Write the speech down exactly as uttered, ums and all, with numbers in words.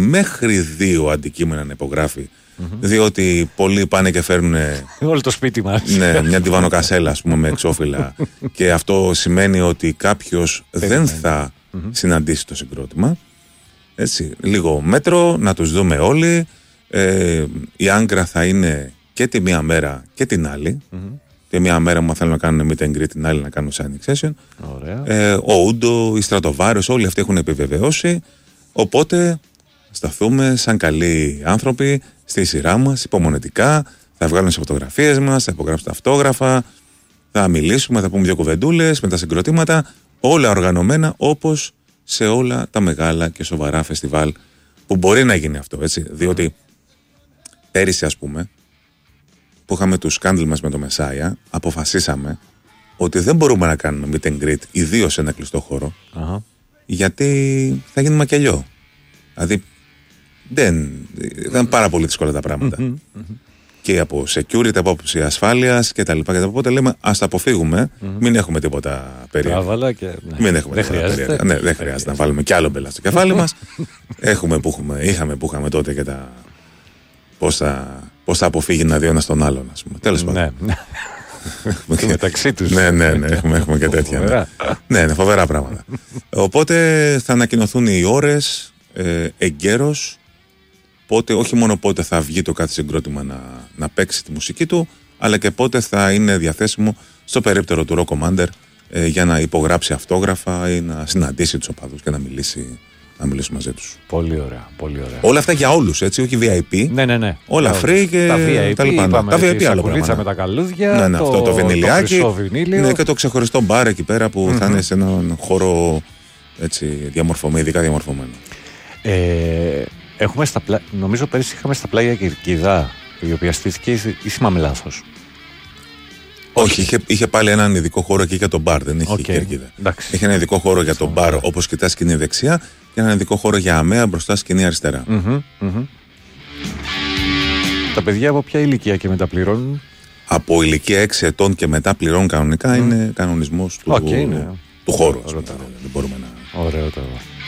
μέχρι δύο αντικείμενα να υπογράφει. Mm-hmm. Διότι πολλοί πάνε και φέρνουν όλο το σπίτι μας. Ναι, μια τιβανοκασέλα, ας πούμε, με εξώφυλλα. Και αυτό σημαίνει ότι κάποιος δεν θα mm-hmm. συναντήσει το συγκρότημα. Έτσι, λίγο μέτρο, να τους δούμε όλοι. Ε, η Άγκρα θα είναι και τη μία μέρα και την άλλη. Mm-hmm. Τη μία μέρα μου θέλουν να κάνουν meet and greet, την άλλη να κάνουν signing session. Ε, ο Ούντο, η Στρατοβάρος, όλοι αυτοί έχουν επιβεβαιώσει. Οπότε σταθούμε σαν καλοί άνθρωποι στη σειρά μας, υπομονετικά. Θα βγάλουν τις φωτογραφίες μας, θα υπογράψουν τα αυτόγραφα, θα μιλήσουμε, θα πούμε δύο κουβεντούλες με τα συγκροτήματα. Όλα οργανωμένα όπως σε όλα τα μεγάλα και σοβαρά φεστιβάλ που μπορεί να γίνει αυτό, έτσι. Διότι πέρυσι, ας πούμε, που είχαμε τους σκάνδαλ μας με το Μεσάια, αποφασίσαμε ότι δεν μπορούμε να κάνουμε meet and greet, ιδίως σε ένα κλειστό χώρο, uh-huh. γιατί θα γίνει μακελιό. Δηλαδή, δεν ήταν πάρα πολύ δύσκολα τα πράγματα. Mm-hmm. Mm-hmm. Και από security, από άποψη ασφάλειας και τα λοιπά. Οπότε λέμε, ας τα αποφύγουμε, mm-hmm. μην έχουμε τίποτα περίεργα. Και... Ναι. Μην έχουμε δεν τίποτα περίεργα. Ναι, δεν χρειάζεται να βάλουμε κι άλλο μπελά στο κεφάλι μας. Έχουμε που έχουμε, είχαμε που είχαμε τότε και τα. Πώς θα, πώς θα αποφύγει να δει ο ένας τον άλλον, ας πούμε. Τέλος πάντων. Και μεταξύ τους. Ναι, ναι, ναι, έχουμε, έχουμε και τέτοια. Ναι, ναι, ναι, φοβερά πράγματα. Οπότε θα ανακοινωθούν οι ώρες ε, εγκαίρως. Πότε, όχι μόνο πότε θα βγει το κάθε συγκρότημα να, να παίξει τη μουσική του, αλλά και πότε θα είναι διαθέσιμο στο περίπτερο του Rock Commander ε, για να υπογράψει αυτόγραφα ή να συναντήσει τους οπαδούς και να μιλήσει, να μιλήσει μαζί τους. Πολύ ωραία, πολύ ωραία. Όλα αυτά για όλους, έτσι, όχι βι άι πι. Ναι, ναι, ναι. Όλα free και τα βι άι πι, τα λοιπά. Είπαμε, τα βι άι πι άλλο πράγμα. Με τα καλούδια, ναι, ναι, το, αυτό, το βινιλιάκι. Το βινίλιο. Ναι, και το ξεχωριστό μπαρ εκεί πέρα που mm-hmm. θα είναι σε έναν χώρο έτσι, διαμορφωμένο, ειδικά διαμορφωμένο. Ε, έχουμε στα πλά... Νομίζω πέρυσι είχαμε στα πλάγια Κερκίδα, η οποία στήθηκε, ή θυμάμαι λάθος. Όχι, είχε, είχε πάλι έναν ειδικό χώρο εκεί για τον μπαρ, δεν είχε okay. Κερκίδα. Εντάξει. Είχε ένα ειδικό χώρο για τον μπαρ, όπως κοιτά σκηνή δεξιά, και έναν ειδικό χώρο για αμαία μπροστά σκηνή αριστερά. Mm-hmm, mm-hmm. Τα παιδιά από ποια ηλικία και μετά πληρώνουν? Από ηλικία έξι ετών και μετά πληρώνουν κανονικά, mm. είναι κανονισμός του, okay, ναι. του χώρου. Δεν μπορούμε να. Ωραίο το.